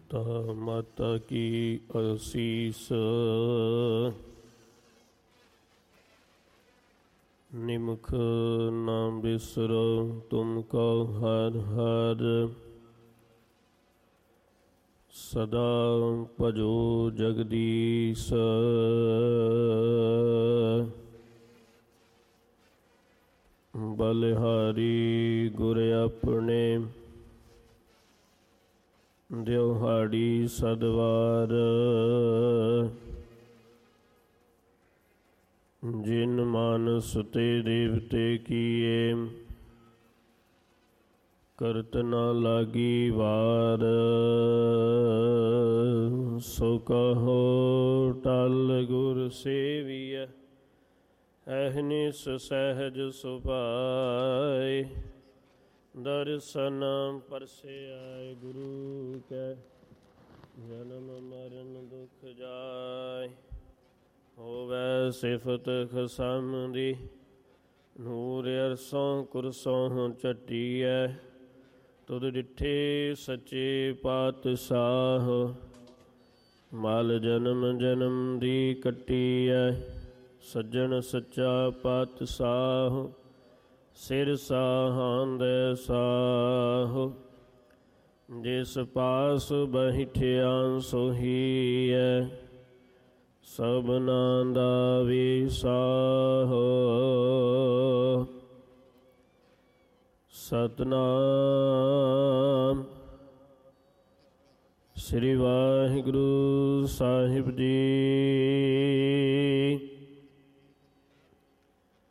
ਪਿਤਾ ਮਾਤਾ ਕੀ ਅਸੀਸ। ਨਿਮਖ ਨਾ ਬਿਸਰੋ ਤੁਮ ਕੋ ਹਰ ਹਰ। ਸਦਾ ਭਜੋ ਜਗਦੀਸ਼। ਬਲਿਹਾਰੀ ਗੁਰ ਆਪਣੇ ਦਿਵਹਾੜੀ ਸਦਵਾਰ। ਜਿਨ ਮਾਨਸ ਤੇ ਦੇਵਤੇ ਕੀਏ ਕਰਤ ਨਾ ਲਾਗੀ ਵਾਰ। ਸੋ ਕਹੋ ਟਲ ਗੁਰ ਸੇਵੀਐ ਅਹਨਿਸ ਸਹਿਜ ਸੁਭਾਏ। ਦਰਸ਼ਨ ਪਰਸੈ ਗੁਰੂ ਕੈ ਜਨਮ ਮਰਨ ਦੁਖ ਜਾਏ। ਹੋਵੈ ਸਿਫਤ ਖਸਮ ਦੀ ਨੂਰ ਅਰਸੋਂ ਕੁਰਸੋਂ ਝਟੀਐ। ਤੁਧ ਡਿਠੇ ਸੱਚੇ ਪਾਤਸ਼ਾਹ ਮਲ ਜਨਮ ਜਨਮ ਦੀ ਕੱਟੀਐ। ਸੱਜਣ ਸੱਚਾ ਪਾਤਸ਼ਾਹ ਸਿਰ ਸਾਹਾਂਦੈ ਸਾਹ। ਜਿਸ ਪਾਸ ਬੈਠਿਆ ਸੋਹੀਐ ਸਭਨਾ ਦਾ ਵਿਸਾਹ। ਸਤਿਨਾਮ ਸ੍ਰੀ ਵਾਹਿਗੁਰੂ ਸਾਹਿਬ ਜੀ।